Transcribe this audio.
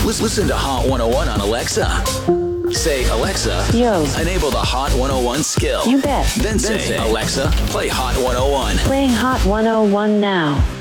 Listen to Hot 101 on Alexa. Say, Alexa, Yo. enable the Hot 101 skill. You bet. Then say, Alexa, play Hot 101. Playing Hot 101 now.